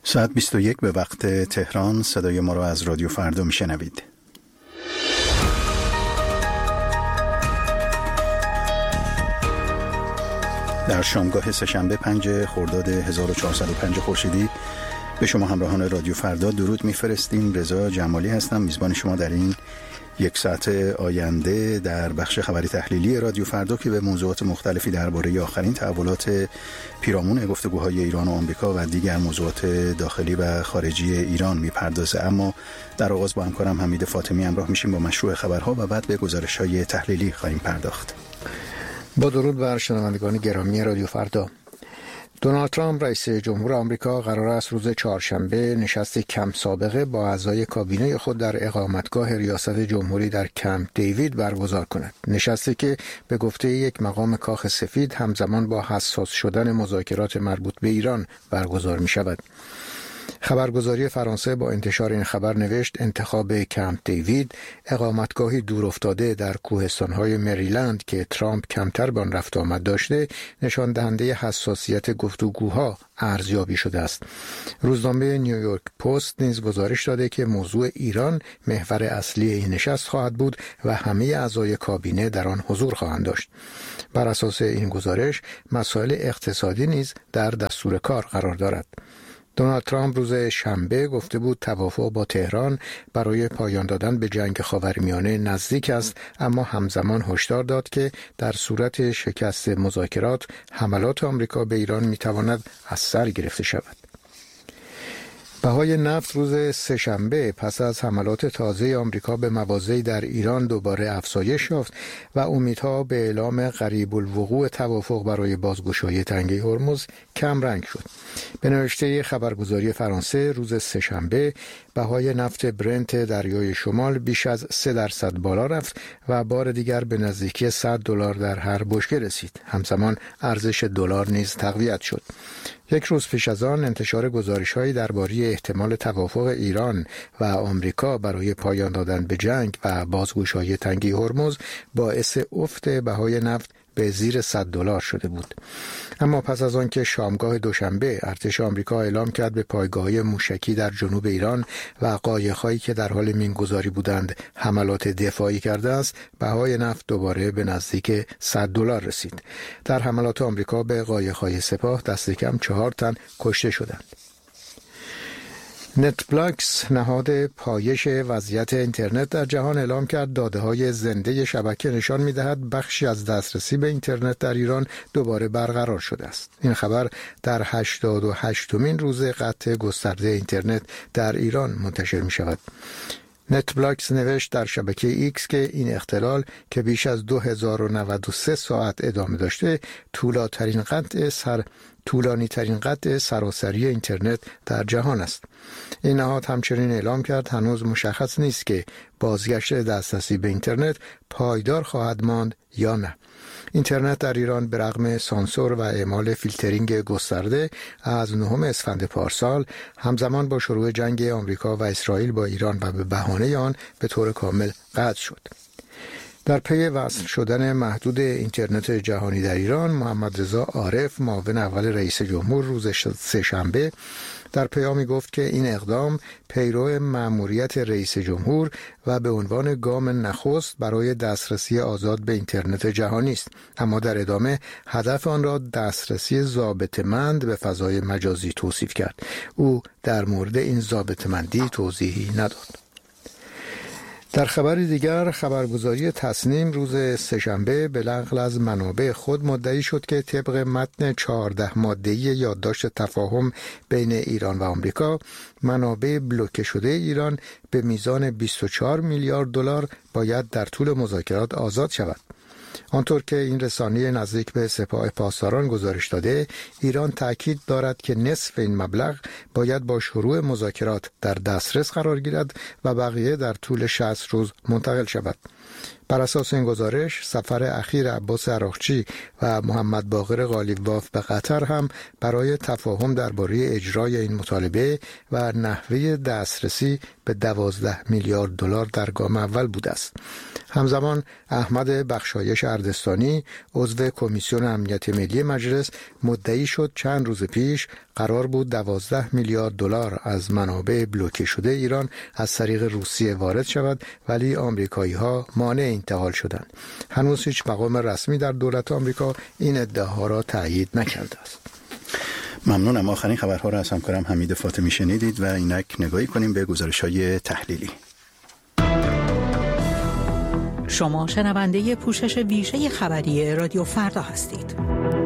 ساعت 21 به وقت تهران. صدای ما را از رادیو فردا میشنوید. در شامگاه سه‌شنبه 5 خرداد 1405 خورشیدی به شما همراهان رادیو فردا درود میفرستیم. رضا جمالی هستم، میزبان شما در این یک ساعت آینده در بخش خبری تحلیلی رادیو فردا که به موضوعات مختلفی درباره آخرین تحولات پیرامون گفتگوهای ایران و آمریکا و دیگر موضوعات داخلی و خارجی ایران میپردازه. اما در آغاز با همکارم حمید فاطمی همراه میشیم با مشروع خبرها و بعد به گزارش‌های تحلیلی خواهیم پرداخت. با درود بر شنوندگان گرامی رادیو فردا. دونالد ترامپ رئیس جمهور آمریکا قرار است روز چهارشنبه نشستی کم سابقه با اعضای کابینه خود در اقامتگاه ریاست جمهوری در کمپ دیوید برگزار کند. نشستی که به گفته یک مقام کاخ سفید همزمان با حساس شدن مذاکرات مربوط به ایران برگزار می شود. خبرگزاری فرانسه با انتشار این خبر نوشت انتخاب کمپ دیوید، اقامتگاهی دورافتاده در کوهستان‌های مریلند که ترامپ کمتر به آن رفت آمد داشته، نشان دهنده حساسیت گفتگوها ارزیابی شده است. روزنامه نیویورک پست نیز گزارش داده که موضوع ایران محور اصلی این نشست خواهد بود و همه اعضای کابینه در آن حضور خواهند داشت. بر اساس این گزارش، مسائل اقتصادی نیز در دستور کار قرار دارد. دونالد ترامپ روز شنبه گفته بود توافق با تهران برای پایان دادن به جنگ خاورمیانه نزدیک است، اما همزمان هشدار داد که در صورت شکست مذاکرات حملات آمریکا به ایران میتواند از سر گرفته شود. بهای نفت روز سه‌شنبه پس از حملات تازه آمریکا به مواضعی در ایران دوباره افزایش یافت و امیدها به اعلام قریب الوقوع توافق برای بازگشایی تنگه هرمز کم رنگ شد. به نوشته خبرگزاری فرانسه روز سه‌شنبه بهای نفت برنت دریای شمال بیش از 3% بالا رفت و بار دیگر به نزدیکی $100 در هر بشکه رسید. همزمان ارزش دلار نیز تقویت شد. یک روز پیش از آن انتشار گزارش‌هایی درباره احتمال توافق ایران و آمریکا برای پایان دادن به جنگ و بازگشایی تنگه هرمز باعث افت بهای نفت به زیر $100 شده بود. اما پس از آن که شامگاه دوشنبه ارتش آمریکا اعلام کرد به پایگاه‌های موشکی در جنوب ایران و قایق‌هایی که در حال مینگذاری بودند حملات دفاعی کرده است، بهای نفت دوباره به نزدیک $100 رسید. در حملات آمریکا به قایق‌های سپاه دست کم 4 تن کشته شدند. نتبلاکس نهاد پایش وضعیت اینترنت در جهان اعلام کرد داده‌های زنده شبکه نشان می‌دهد بخشی از دسترسی به اینترنت در ایران دوباره برقرار شده است. این خبر در 88مین روز قطع گسترده اینترنت در ایران منتشر می‌شود. نتبلاکس نوشت در شبکه ایکس که این اختلال که بیش از 2093 ساعت ادامه داشته طولانی ترین قطع سراسری اینترنت در جهان است. این نهاد همچنین اعلام کرد هنوز مشخص نیست که بازگشت دسترسی به اینترنت پایدار خواهد ماند یا نه. اینترنت در ایران به رغم سانسور و اعمال فیلترینگ گسترده از 9 اسفند پارسال همزمان با شروع جنگ آمریکا و اسرائیل با ایران و به بهانه آن به طور کامل قطع شد. در پی وصل شدن محدود اینترنت جهانی در ایران، محمد رضا عارف معاون اول رئیس جمهور روز سه‌شنبه در پیامی گفت که این اقدام پیرو مأموریت رئیس جمهور و به عنوان گام نخست برای دسترسی آزاد به اینترنت جهانی است، اما در ادامه هدف آن را دسترسی ضابطه‌مند به فضای مجازی توصیف کرد. او در مورد این ضابطه‌مندی توضیحی نداد. در خبر دیگر، خبرگزاری تصنیم روز سه‌شنبه به نقل از منابع خود مدعی شد که طبق متن 14 ماده‌ای یادداشت تفاهم بین ایران و آمریکا، منابع بلوکه شده ایران به میزان $24 میلیارد باید در طول مذاکرات آزاد شود. آنطور که این رسانه نزدیک به سپاه پاسداران گزارش داده، ایران تأکید دارد که نصف این مبلغ باید با شروع مذاکرات در دسترس قرار گیرد و بقیه در طول 60 روز منتقل شود. بر اساس این گزارش سفر اخیر عباس عراقچی و محمد باقر قالیباف به قطر هم برای تفاهم درباره اجرای این مطالبه و نحوه دسترسی به 12 میلیارد دلار در گام اول بوده است. همزمان احمد بخشایش اردستانی عضو کمیسیون امنیت ملی مجلس مدعی شد چند روز پیش قرار بود 12 میلیارد دلار از منابع بلوکه شده ایران از طریق روسیه وارد شود، ولی آمریکایی‌ها مانع انتقال شدند. هنوز هیچ مقام رسمی در دولت آمریکا این ادعاها را تایید نکرده است. ممنونم. آخرین خبرها را از همکارم حمید فاطمی شنیدید و اینک نگاهی کنیم به گزارش‌های تحلیلی. شما شنونده پوشش ویژه خبری رادیو فردا هستید.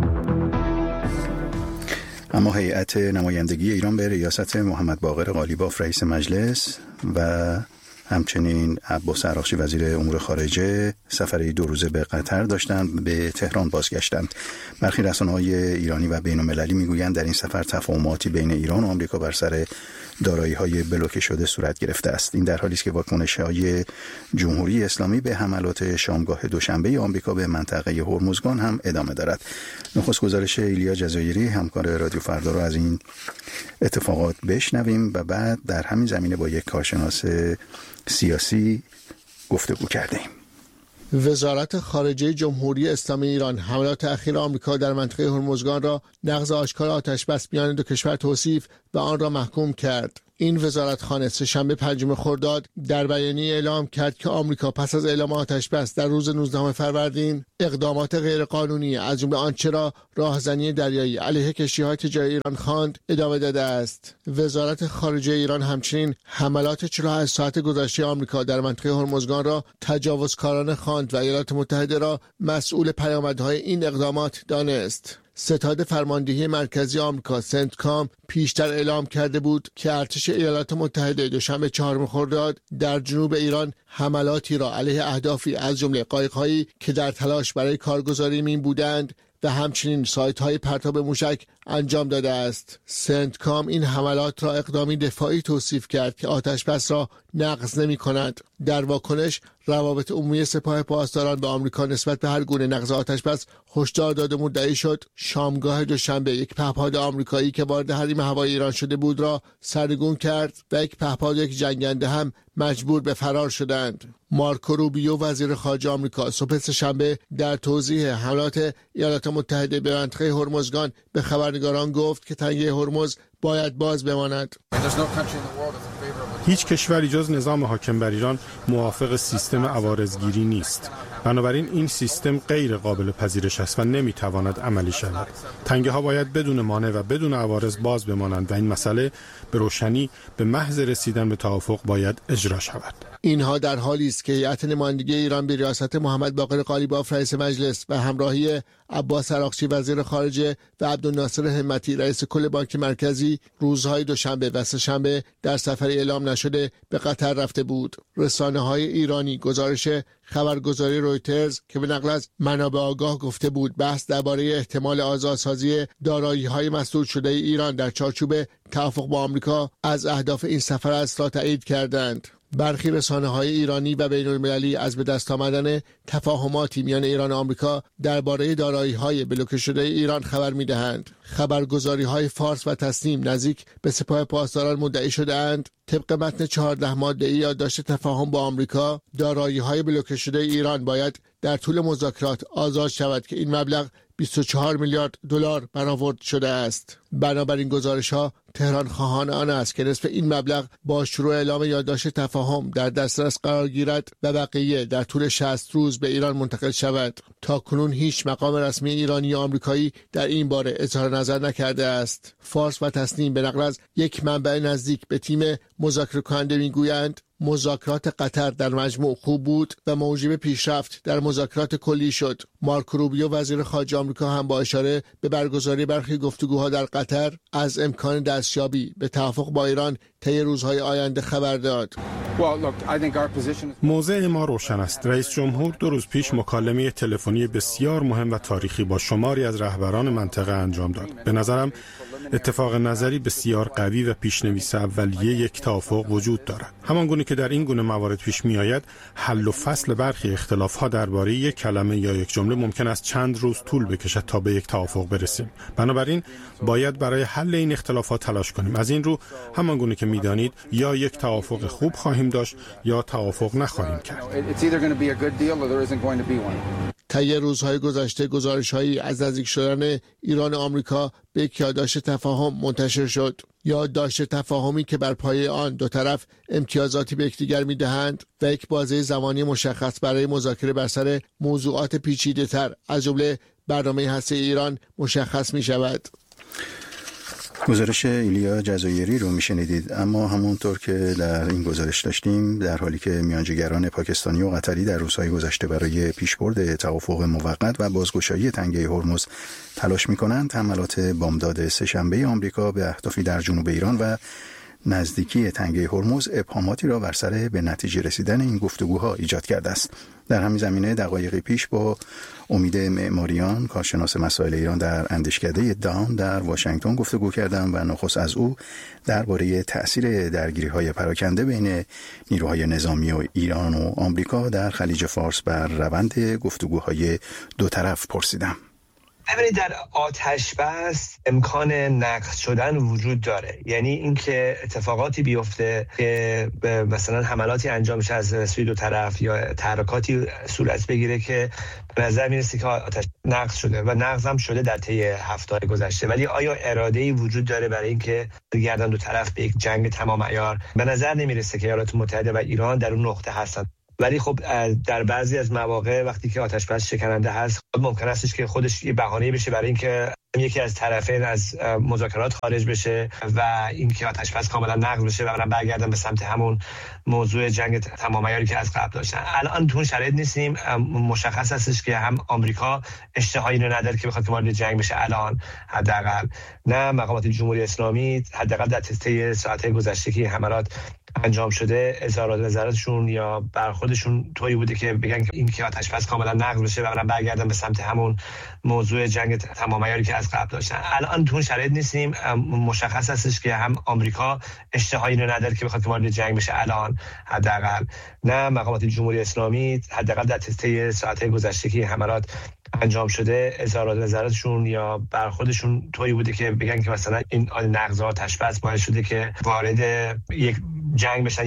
اما هیئت نمایندگی ایران به ریاست محمد باقر قالیباف رئیس مجلس و همچنین عباس عراقچی وزیر امور خارجه سفری 2 روزه به قطر داشتند، به تهران بازگشتند. برخی رسانه‌های ایرانی و بین‌المللی میگویند در این سفر تفاهماتی بین ایران و آمریکا بر سر دارایی‌های بلوکه شده صورت گرفته است. این در حالی است که واکنش‌های جمهوری اسلامی به حملات شامگاه دوشنبه آمریکا به منطقه هرمزگان هم ادامه دارد. نخست گزارش ایلیا جزایری همکار رادیو فردا را از این اتفاقات بشنویم و بعد در همین زمینه با یک کارشناس سیاسی گفتگو کردیم. وزارت خارجه جمهوری اسلامی ایران حملات اخیر آمریکا در منطقه هرمزگان را نقض آشکار آتش‌بس میان دو کشور توصیف و آن را محکوم کرد. این وزارتخانه سه‌شنبه 5 خرداد در بیانیه اعلام کرد که آمریکا پس از اعلام آتش‌بس در روز 19 فروردین اقدامات غیرقانونی از جمله آنچه را راهزنی دریایی علیه کشتی‌های تجاری ایران خواند ادامه داده است. وزارت خارجه ایران همچنین حملات 48 ساعت گذشته آمریکا در منطقه هرمزگان را تجاوزکارانه خواند و ایالات متحده را مسئول پیامدهای این اقدامات دانست. ستاد فرماندهی مرکزی آمریکا سنتکام پیشتر اعلام کرده بود که ارتش ایالات متحده دوشنبه 4 خرداد در جنوب ایران حملاتی را علیه اهدافی از جمله قایق‌هایی که در تلاش برای کارگزاری مین بودند و همچنین سایت‌های پرتاب موشک انجام داده است. سنتکام این حملات را اقدامی دفاعی توصیف کرد که آتش‌بس را نقض نمی‌کند. در واکنش روابط عمومی سپاه پاسداران به آمریکا نسبت به هر گونه نقض آتش‌بس هشدار داده مدعی شد شامگاه دوشنبه یک پهپاد آمریکایی که وارد حریم هوایی ایران شده بود را سرنگون کرد و یک پهپاد و یک جنگنده هم مجبور به فرار شدند. مارکو روبیو وزیر خارجه آمریکا صبح سه‌شنبه در توضیح حملات ایالات متحده به منطقه هرمزگان به خبرنگاران گفت که تنگه هرمز باید باز بماند. هیچ کشوری جز نظام حاکم بر ایران موافق سیستم عوارضگیری نیست. بنابراین این سیستم غیر قابل پذیرش است و نمیتواند عملی شود. تنگه ها باید بدون مانع و بدون عوارض باز بمانند و این مسئله به روشنی به محض رسیدن به توافق باید اجرا شود. اینها در حالی است که هیئت نمایندگی ایران به ریاست محمد باقر قالیباف رئیس مجلس و همراهی عباس عراقچی وزیر خارجه و عبدالناصر همتی رئیس کل بانک مرکزی روزهای دوشنبه و سه‌شنبه در سفری اعلام نشده به قطر رفته بود. رسانه‌های ایرانی گزارش خبرگزاری رویترز که به نقل از منابع آگاه گفته بود بحث درباره احتمال آزادسازی دارایی‌های مسدود شده ایران در چارچوب توافق با آمریکا از اهداف این سفر است را تایید کردند. برخی رسانه‌های ایرانی و بین‌المللی از به دست آمدن تفاهماتی میان ایران و آمریکا درباره دارایی‌های بلوکه شده ایران خبر می‌دهند. خبرگزاری‌های فارس و تسنیم نزدیک به سپاه پاسداران مدعی شده‌اند طبق متن 14 ماده‌ای یادداشت تفاهم با آمریکا دارایی‌های بلوکه شده ایران باید در طول مذاکرات آزاد شود که این مبلغ 24 میلیارد دلار برآورد شده است. بنابراین گزارش‌ها تهران خواهان آن است که نصف این مبلغ با شروع اعلام یادداشت تفاهم در دسترس قرار گیرد و بقیه در طول 60 روز به ایران منتقل شود. تاکنون هیچ مقام رسمی ایرانی یا آمریکایی در این باره اظهار نظر نکرده است. فارس و تسنیم به نقل از یک منبع نزدیک به تیم مذاکره کننده میگویند مذاکرات قطر در مجموع خوب بود و موجب پیشرفت در مذاکرات کلی شد. مارکو روبیو وزیر خارجه آمریکا هم با اشاره به برگزاری برخی گفتگوها در قطر از امکان دستیابی به توافق با ایران طی روزهای آینده خبر داد. موضع ما روشن است. رئیس جمهور 2 روز پیش مکالمه تلفنی بسیار مهم و تاریخی با شماری از رهبران منطقه انجام داد. به نظرم اتفاق نظری بسیار قوی و پیشنویس اولیه یک توافق وجود دارد. همان گونه که در این گونه موارد پیش می آید، حل و فصل برخی اختلاف‌ها درباره یک کلمه یا یک جمله ممکن است چند روز طول بکشد تا به یک توافق برسیم. بنابراین باید برای حل این اختلافات تلاش کنیم. از این رو همان گونه که می‌دانید یا یک توافق خوب خواهیم داشت یا توافق نخواهیم کرد. طی روزهای گذشته گزارش‌هایی از نزدیک شدن ایران و آمریکا به یک یادداشت تفاهم منتشر شد. یادداشت تفاهمی که بر پایه آن دو طرف امتیازاتی به یکدیگر می‌دهند و یک بازه زمانی مشخص برای مذاکره بر سر موضوعات پیچیده‌تر از جمله برنامه هسته‌ای ایران مشخص می‌شود. گزارش ایلیا جزایری رو میشنیدید. اما همونطور که در این گزارش داشتیم، در حالی که میانجیگران پاکستانی و قطری در روزهای گذشته برای پیشبرد توافق موقت و بازگشایی تنگه هرمز تلاش میکنند، حملات بامداد سه‌شنبه آمریکا به اهدافی در جنوب ایران و نزدیکی تنگه هرمز ابهاماتی را بر سر به نتیجه رسیدن این گفتگوها ایجاد کرده است. در همین زمینه دقایقی پیش با امید معماریان، کارشناس مسائل ایران در اندیشکده دان در واشنگتن گفتگو کردم و نخست از او درباره تأثیر درگیری‌های پراکنده بین نیروهای نظامی و ایران و آمریکا در خلیج فارس بر روند گفتگوهای دو طرف پرسیدم. ببینید، در آتش بس امکان نقض شدن وجود داره. یعنی اینکه اتفاقاتی بیفته که مثلا حملاتی انجام شه از سوی دو طرف یا تحرکاتی صورت بگیره که به نظر میرسه که آتش نقض شده و نقض هم شده در طی هفته‌های گذشته. ولی آیا اراده‌ای وجود داره برای اینکه گردن دو طرف به یک جنگ تمام عیار؟ به نظر نمیرسه که ایالات متحده و ایران در اون نقطه هستن. ولی خب در بعضی از مواقع وقتی که آتش بس شکننده هست، ممکن استش که خودش یه بهانه‌ای بشه برای اینکه یکی از طرفین از مذاکرات خارج بشه و اینکه آتش بس کاملا نقض بشه و برگردن به سمت همون موضوع جنگ تمام عیاری که از قبل داشتن. الان تو شرایط نیستیم. مشخص هستش که هم آمریکا اشتهایی رو نداره که بخواد که وارد جنگ بشه الان، حداقل نه مقامات جمهوری اسلامی، حداقل در طی ساعت‌های گذشته که حملات انجام شده اظهارات نظراتشون یا برخوردشون طوری بوده که بگن که این که آتش بس کاملا نقض بشه و برگردن به سمت همون موضوع جنگ تمام عیاری که از قبل داشتن. الان تو شرایط نیستیم. مشخص هستش که هم آمریکا اشتهایی رو نداره که بخواد که وارد جنگ بشه الان، حداقل نه مقامات جمهوری اسلامی، حداقل در طی ساعت‌های گذشته که حملات انجام شده اظهارات نظراتشون یا برخوردشون طوری بوده که بگن که مثلا این نقض آتش بس باعث شده که وارد یک جنگ بشن